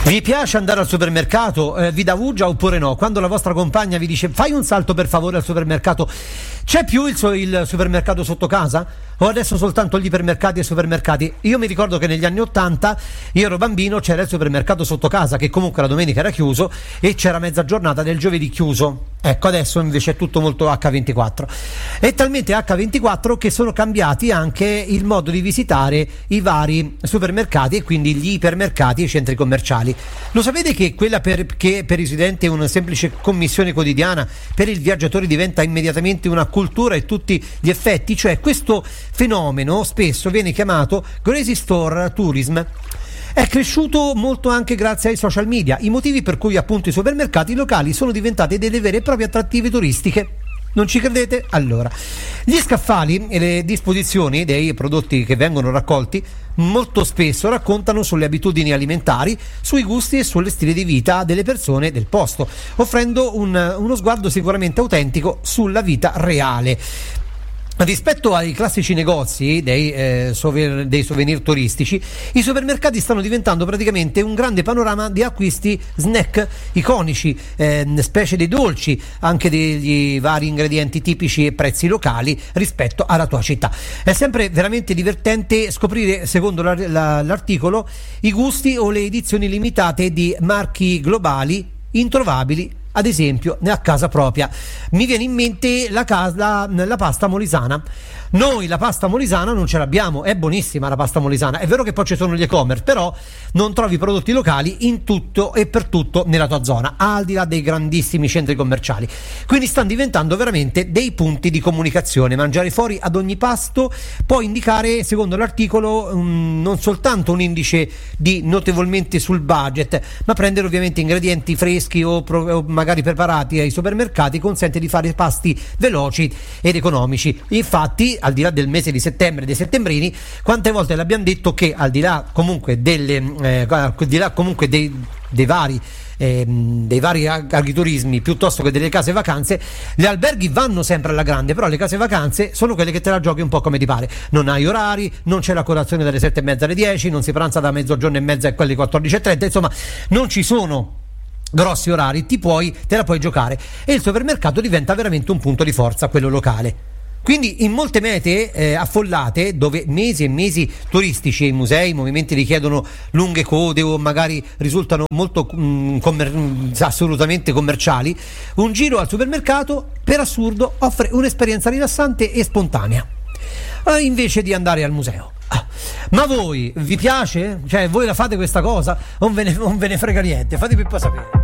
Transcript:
Vi piace andare al supermercato? Vi dà uggia oppure no? Quando la vostra compagna vi dice fai un salto per favore al supermercato, c'è più il supermercato sotto casa? O adesso soltanto gli ipermercati e supermercati? Io mi ricordo che negli anni 80, io ero bambino, c'era il supermercato sotto casa che comunque la domenica era chiuso e c'era mezza giornata del giovedì chiuso. Ecco, adesso invece è tutto molto H24. È talmente H24 che sono cambiati anche il modo di visitare i vari supermercati e quindi gli ipermercati e i centri commerciali. Lo sapete che quella che per i residenti è una semplice commissione quotidiana, per il viaggiatore diventa immediatamente una cultura a tutti gli effetti? Cioè questo fenomeno spesso viene chiamato grocery store tourism. È cresciuto molto anche grazie ai social media, i motivi per cui appunto i supermercati locali sono diventati delle vere e proprie attrattive turistiche. Non ci credete? Allora, gli scaffali e le disposizioni dei prodotti che vengono raccolti molto spesso raccontano sulle abitudini alimentari, sui gusti e sullo stile di vita delle persone del posto, offrendo uno sguardo sicuramente autentico sulla vita reale. Rispetto ai classici negozi dei souvenir turistici, i supermercati stanno diventando praticamente un grande panorama di acquisti snack iconici, specie dei dolci, anche degli vari ingredienti tipici e prezzi locali rispetto alla tua città. È sempre veramente divertente scoprire, secondo l'articolo, i gusti o le edizioni limitate di marchi globali introvabili ad esempio a casa propria. Mi viene in mente la pasta molisana. Noi la pasta molisana non ce l'abbiamo, è buonissima la pasta molisana, è vero che poi ci sono gli e-commerce, però non trovi prodotti locali in tutto e per tutto nella tua zona, al di là dei grandissimi centri commerciali. Quindi stanno diventando veramente dei punti di comunicazione. Mangiare fuori ad ogni pasto può indicare, secondo l'articolo, non soltanto un indice di notevolmente sul budget, ma prendere ovviamente ingredienti freschi o magari preparati ai supermercati consente di fare pasti veloci ed economici. Infatti, al di là del mese di settembre, dei settembrini, quante volte l'abbiamo detto che al di là comunque dei vari agriturismi piuttosto che delle case vacanze, gli alberghi vanno sempre alla grande, però le case vacanze sono quelle che te la giochi un po' come ti pare. Non hai orari, non c'è la colazione dalle 7:30 alle 10, non si pranza da mezzogiorno e mezza a quelle 14:30, insomma non ci sono grossi orari, te la puoi giocare e il supermercato diventa veramente un punto di forza, quello locale. Quindi in molte mete affollate, dove mesi e mesi turistici e i musei, i movimenti richiedono lunghe code o magari risultano molto assolutamente commerciali, un giro al supermercato per assurdo offre un'esperienza rilassante e spontanea, invece di andare al museo. Ma voi vi piace? Cioè voi la fate questa cosa? Non ve ne frega niente, fatemi un po' sapere.